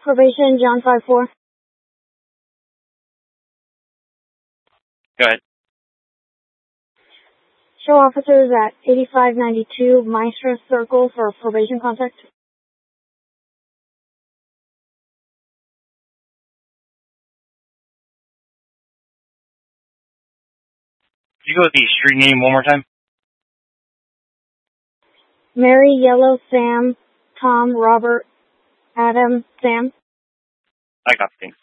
Probation, John 5-4. Go ahead. Show officers at 8592 Maestra Circle for probation contact. Could you go with the street name one more time? Mary, Yellow, Sam, Tom, Robert, Adam, Sam. I got things.